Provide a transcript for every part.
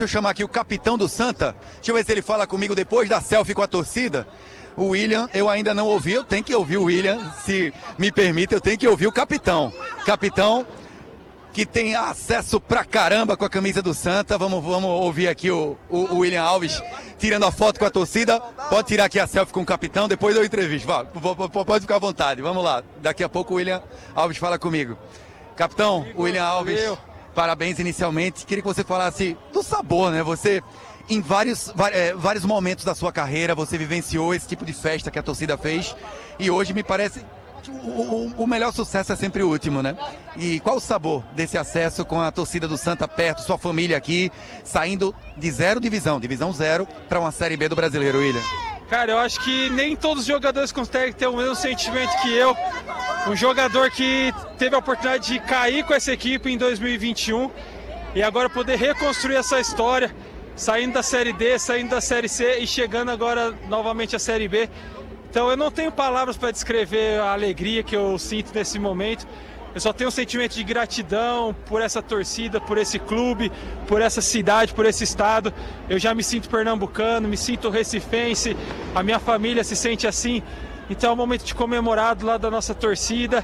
Deixa eu chamar aqui o capitão do Santa. Deixa eu ver se ele fala comigo depois da selfie com a torcida. O William, eu ainda não ouvi, eu tenho que ouvir o William, se me permite, eu tenho que ouvir o capitão. Capitão que tem acesso pra caramba com a camisa do Santa. Vamos ouvir aqui o William Alves tirando a foto com a torcida. Pode tirar aqui a selfie com o capitão, depois eu entrevisto. Pode ficar à vontade, vamos lá. Daqui a pouco o William Alves fala comigo. Capitão, William Alves, parabéns inicialmente. Queria que você falasse do sabor, né? Você, em vários momentos da sua carreira, você vivenciou esse tipo de festa que a torcida fez. E hoje me parece o melhor sucesso é sempre o último, né? E qual o sabor desse acesso com a torcida do Santa perto, sua família aqui, saindo de divisão 0, para uma Série B do Brasileiro, William? Cara, eu acho que nem todos os jogadores conseguem ter o mesmo sentimento que eu. Um jogador que teve a oportunidade de cair com essa equipe em 2021 e agora poder reconstruir essa história, saindo da Série D, saindo da Série C e chegando agora novamente à Série B. Então eu não tenho palavras para descrever a alegria que eu sinto nesse momento. Eu só tenho um sentimento de gratidão por essa torcida, por esse clube, por essa cidade, por esse estado. Eu já me sinto pernambucano, me sinto recifense, a minha família se sente assim. Então é um momento de comemorar do lado da nossa torcida.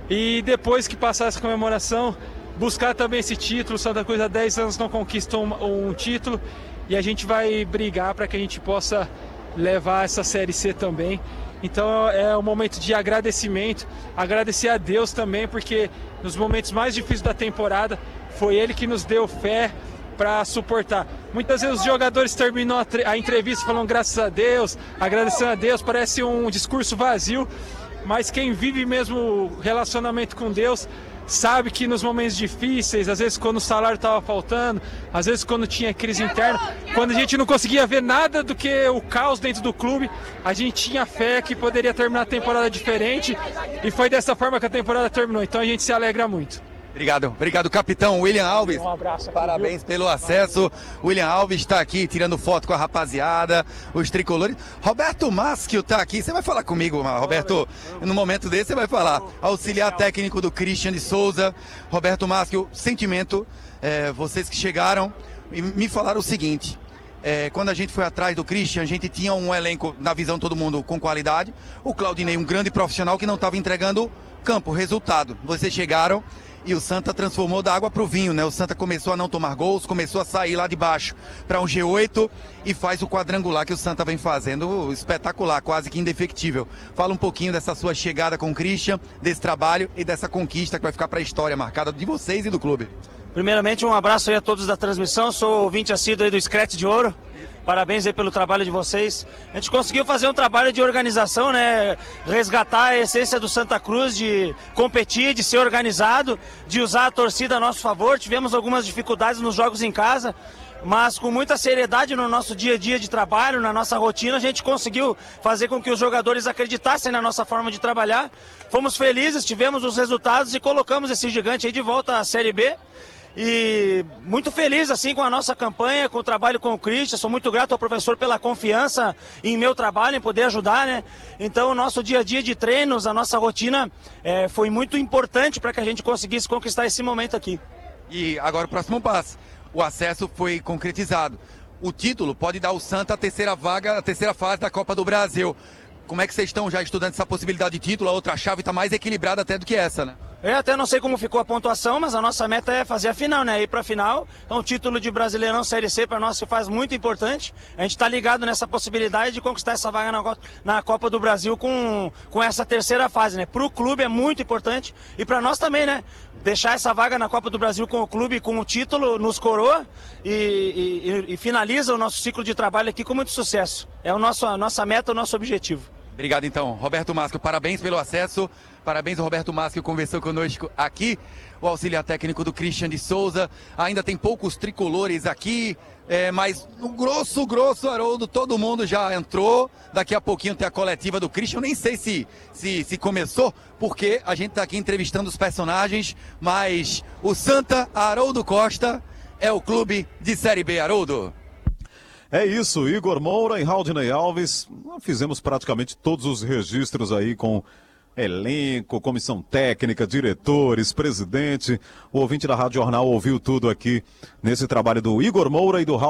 E depois que passar essa comemoração, buscar também esse título. Santa Cruz há 10 anos não conquista um título. E a gente vai brigar para que a gente possa levar essa Série C também. Então é um momento de agradecimento, agradecer a Deus também, porque nos momentos mais difíceis da temporada foi Ele que nos deu fé para suportar. Muitas vezes os jogadores terminam a entrevista falando graças a Deus, agradecendo a Deus, parece um discurso vazio, mas quem vive mesmo o relacionamento com Deus sabe que nos momentos difíceis, às vezes quando o salário estava faltando, às vezes quando tinha crise interna, quando a gente não conseguia ver nada do que o caos dentro do clube, a gente tinha fé que poderia terminar a temporada diferente e foi dessa forma que a temporada terminou. Então a gente se alegra muito. Obrigado, capitão William Alves. Um abraço aqui, parabéns pelo acesso. William Alves está aqui tirando foto com a rapaziada, os tricolores. Roberto Maschio está aqui. Você vai falar comigo, Roberto? No momento desse você vai falar. Auxiliar técnico do Christian de Souza. Roberto Maschio, sentimento. Vocês que chegaram e me falaram o seguinte. Quando a gente foi atrás do Christian, a gente tinha um elenco, na visão de todo mundo, com qualidade. O Claudinei, um grande profissional que não estava entregando campo, resultado. Vocês chegaram e o Santa transformou da água para o vinho, né? O Santa começou a não tomar gols, começou a sair lá de baixo para um G8 e faz o quadrangular que o Santa vem fazendo, espetacular, quase que indefectível. Fala um pouquinho dessa sua chegada com o Christian, desse trabalho e dessa conquista que vai ficar para a história marcada de vocês e do clube. Primeiramente, um abraço aí a todos da transmissão, sou ouvinte assíduo aí do Scratch de Ouro. Parabéns aí pelo trabalho de vocês. A gente conseguiu fazer um trabalho de organização, né? Resgatar a essência do Santa Cruz, de competir, de ser organizado, de usar a torcida a nosso favor. Tivemos algumas dificuldades nos jogos em casa, mas com muita seriedade no nosso dia a dia de trabalho, na nossa rotina, a gente conseguiu fazer com que os jogadores acreditassem na nossa forma de trabalhar. Fomos felizes, tivemos os resultados e colocamos esse gigante aí de volta à Série B. E muito feliz assim com a nossa campanha, com o trabalho com o Christian. Sou muito grato ao professor pela confiança em meu trabalho, em poder ajudar, né? Então o nosso dia a dia de treinos, a nossa rotina foi muito importante para que a gente conseguisse conquistar esse momento aqui. E agora o próximo passo, o acesso foi concretizado. O título pode dar ao Santa a terceira vaga, a terceira fase da Copa do Brasil. Como é que vocês estão já estudando essa possibilidade de título? A outra chave está mais equilibrada até do que essa, né? Eu até não sei como ficou a pontuação, mas a nossa meta é fazer a final, né? Ir pra final. Então o título de Brasileirão Série C para nós se faz muito importante. A gente está ligado nessa possibilidade de conquistar essa vaga na Copa do Brasil com essa terceira fase, né? Pro clube é muito importante e para nós também, né? Deixar essa vaga na Copa do Brasil com o clube, com o título, nos coroa e finaliza o nosso ciclo de trabalho aqui com muito sucesso. É a nossa meta, o nosso objetivo. Obrigado então, Roberto Maschio, parabéns pelo acesso, parabéns ao Roberto Maschio que conversou conosco aqui, o auxiliar técnico do Christian de Souza. Ainda tem poucos tricolores aqui, mas no grosso, Haroldo, todo mundo já entrou. Daqui a pouquinho tem a coletiva do Christian, eu nem sei se começou, porque a gente está aqui entrevistando os personagens, mas o Santa Haroldo Costa é o clube de Série B, Haroldo. É isso, Igor Moura e Raudinei Alves. Nós fizemos praticamente todos os registros aí com elenco, comissão técnica, diretores, presidente. O ouvinte da Rádio Jornal ouviu tudo aqui nesse trabalho do Igor Moura e do Raul